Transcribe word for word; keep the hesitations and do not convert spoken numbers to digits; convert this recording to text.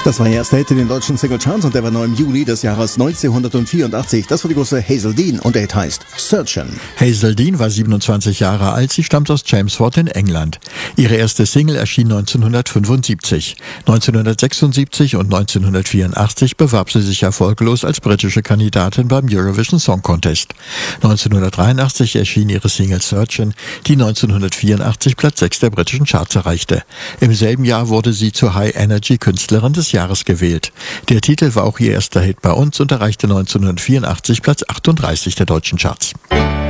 Das war ihr erster Hit in den deutschen Singlecharts und der war neu im Juli des Jahres neunzehnhundertvierundachtzig. Das war die große Hazel Dean und der Hit heißt Searchin'. Hazel Dean war siebenundzwanzig Jahre alt, sie stammt aus Chelmsford in England. Ihre erste Single erschien neunzehnhundertfünfundsiebzig. neunzehnhundertsechsundsiebzig und neunzehnhundertvierundachtzig bewarb sie sich erfolglos als britische Kandidatin beim Eurovision Song Contest. neunzehnhundertdreiundachtzig erschien ihre Single Searchin', die neunzehnhundertvierundachtzig Platz sechs der britischen Charts erreichte. Im selben Jahr wurde sie zur High-Energy-Künstlerin des Jahres gewählt. Der Titel war auch ihr erster Hit bei uns und erreichte neunzehnhundertvierundachtzig Platz achtunddreißig der deutschen Charts.